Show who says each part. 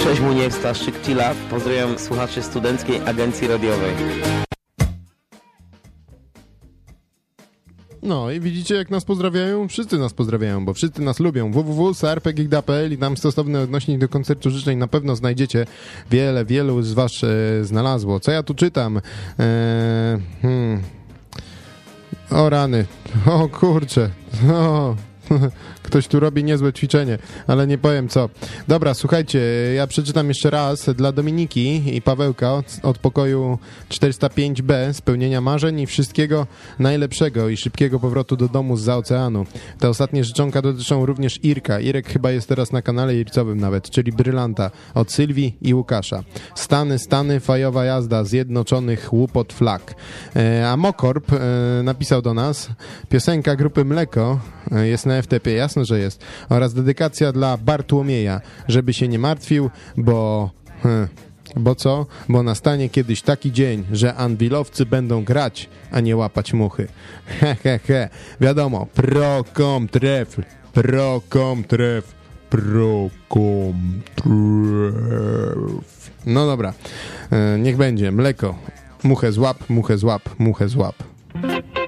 Speaker 1: Cześć Muniek, Staszczyk, Chilla. Pozdrawiam słuchaczy Studenckiej Agencji Radiowej.
Speaker 2: No i widzicie, jak nas pozdrawiają? Wszyscy nas pozdrawiają, bo wszyscy nas lubią. www.sarpegigda.pl i tam stosowny odnośnik do koncertu życzeń na pewno znajdziecie. Wielu z was znalazło. Co ja tu czytam? O rany. O kurczę. O. Ktoś tu robi niezłe ćwiczenie, ale nie powiem co. Dobra, słuchajcie, ja przeczytam jeszcze raz dla Dominiki i Pawełka od pokoju 405B, spełnienia marzeń i wszystkiego najlepszego i szybkiego powrotu do domu zza oceanu. Te ostatnie życzonka dotyczą również Irka. Irek chyba jest teraz na kanale Ircowym nawet, czyli Brylanta, od Sylwii i Łukasza. Stany, fajowa jazda, zjednoczonych łupot flag. A Mokorp napisał do nas, piosenka grupy Mleko jest na FTP, jasno, że jest. Oraz dedykacja dla Bartłomieja, żeby się nie martwił, bo co? Bo nastanie kiedyś taki dzień, że anwilowcy będą grać, a nie łapać muchy. Wiadomo, prokom trefl. No dobra, niech będzie. Mleko. Muchę złap.